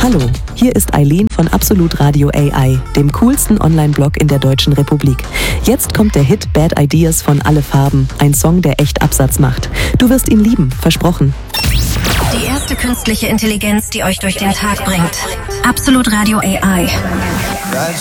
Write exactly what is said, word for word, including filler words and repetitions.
Hallo, hier ist Eileen von Absolut Radio A I, dem coolsten Online-Blog in der Deutschen Republik. Jetzt kommt der Hit Bad Ideas von Alle Farben, ein Song, der echt Absatz macht. Du wirst ihn lieben, versprochen. Die erste künstliche Intelligenz, die euch durch den Tag bringt. Absolut Radio A I.